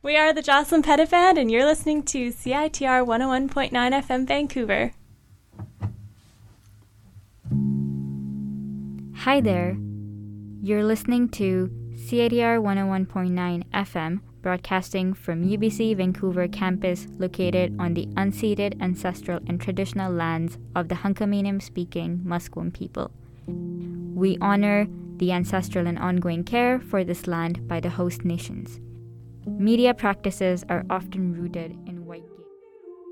We are the Jocelyn Pettit Band, and you're listening to CITR 101.9 FM Vancouver. Hi there. You're listening to CITR 101.9 FM, broadcasting from UBC Vancouver campus located on the unceded ancestral and traditional lands of the Hunkaminam-speaking Musqueam people. We honor the ancestral and ongoing care for this land by the host nations. Media practices are often rooted in